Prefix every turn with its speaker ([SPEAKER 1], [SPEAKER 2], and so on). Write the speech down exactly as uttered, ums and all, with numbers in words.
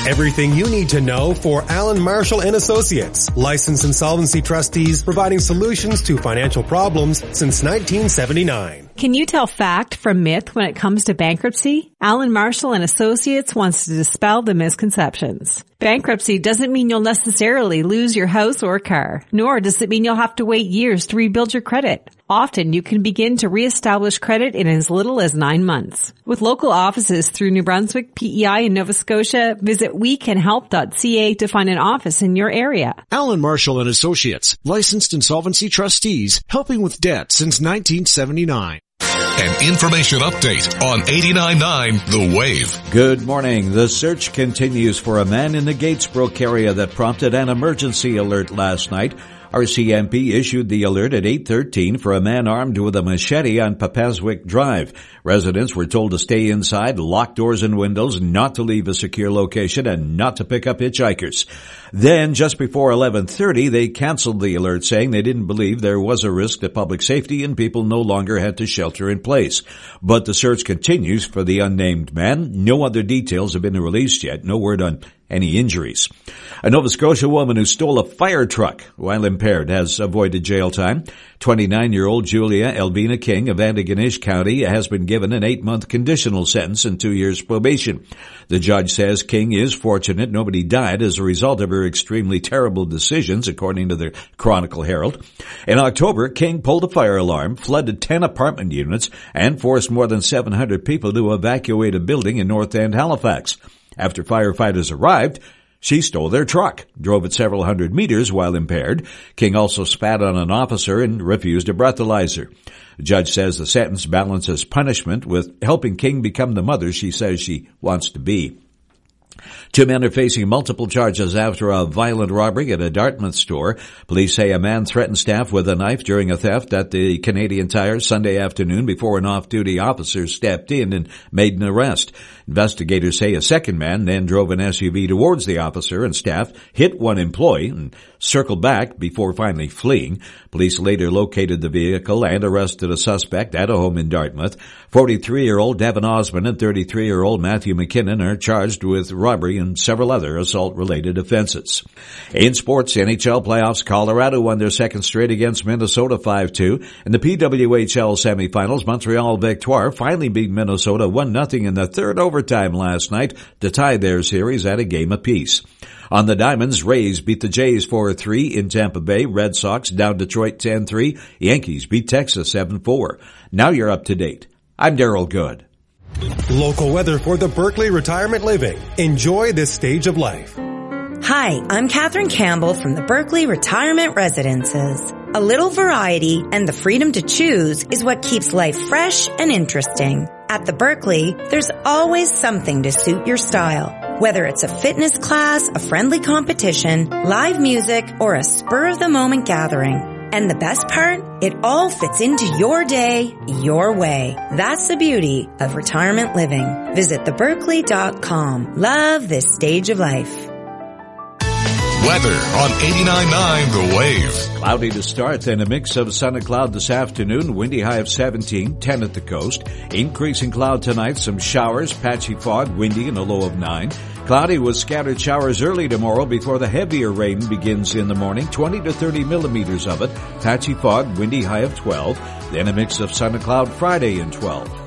[SPEAKER 1] Everything you need to know for Allen Marshall and Associates, licensed insolvency trustees providing solutions to financial problems since nineteen seventy-nine.
[SPEAKER 2] Can you tell fact from myth when it comes to bankruptcy? Allen Marshall and Associates wants to dispel the misconceptions. Bankruptcy doesn't mean you'll necessarily lose your house or car, nor does it mean you'll have to wait years to rebuild your credit. Often you can begin to reestablish credit in as little as nine months. With local offices through New Brunswick, P E I, and Nova Scotia, visit we can help dot c a to find an office in your area.
[SPEAKER 3] Allen Marshall and Associates, licensed insolvency trustees, helping with debt since nineteen seventy-nine.
[SPEAKER 4] An information update on eighty-nine point nine The Wave.
[SPEAKER 5] Good morning. The search continues for a man in the Gatesbrook area that prompted an emergency alert last night. R C M P issued the alert at eight thirteen for a man armed with a machete on Papaswick Drive. Residents were told to stay inside, lock doors and windows, not to leave a secure location, and not to pick up hitchhikers. Then, just before eleven thirty, they canceled the alert, saying they didn't believe there was a risk to public safety and people no longer had to shelter in place. But the search continues for the unnamed man. No other details have been released yet. No word on any injuries. A Nova Scotia woman who stole a fire truck while impaired has avoided jail time. twenty-nine-year-old Julia Elvina King of Antigonish County has been given an eight-month conditional sentence and two years probation. The judge says King is fortunate nobody died as a result of her extremely terrible decisions, according to the Chronicle Herald. In October, King pulled a fire alarm, flooded ten apartment units, and forced more than seven hundred people to evacuate a building in North End, Halifax. After firefighters arrived, she stole their truck, drove it several hundred meters while impaired. King also spat on an officer and refused a breathalyzer. The judge says the sentence balances punishment with helping King become the mother she says she wants to be. Two men are facing multiple charges after a violent robbery at a Dartmouth store. Police say a man threatened staff with a knife during a theft at the Canadian Tire Sunday afternoon before an off-duty officer stepped in and made an arrest. Investigators say a second man then drove an S U V towards the officer and staff, hit one employee, and circled back before finally fleeing. Police later located the vehicle and arrested a suspect at a home in Dartmouth. forty-three-year-old Devin Osmond and thirty-three-year-old Matthew McKinnon are charged with robbery and several other assault-related offenses. In sports, N H L playoffs, Colorado won their second straight against Minnesota five two. In the P W H L semifinals, Montreal Victoire finally beat Minnesota one nothing in the third overtime last night to tie their series at a game apiece. On the Diamonds, Rays beat the Jays four three in Tampa Bay. Red Sox down Detroit ten three. Yankees beat Texas seven four. Now you're up to date. I'm Daryl Good.
[SPEAKER 1] Local weather for the Berkeley Retirement Living. Enjoy this stage of life.
[SPEAKER 6] Hi, I'm Catherine Campbell from the Berkeley Retirement Residences. A little variety and the freedom to choose is what keeps life fresh and interesting. At the Berkeley, there's always something to suit your style. Whether it's a fitness class, a friendly competition, live music, or a spur-of-the-moment gathering. And the best part? It all fits into your day, your way. That's the beauty of retirement living. Visit the berkeley dot com. Love this stage of life.
[SPEAKER 4] Weather on eighty-nine point nine The Wave.
[SPEAKER 5] Cloudy to start, then a mix of sun and cloud this afternoon. Windy high of seventeen, ten at the coast. Increasing cloud tonight, some showers, patchy fog, windy and a low of nine. Cloudy with scattered showers early tomorrow before the heavier rain begins in the morning, twenty to thirty millimeters of it. Patchy fog, windy high of twelve. Then a mix of sun and cloud Friday and twelve.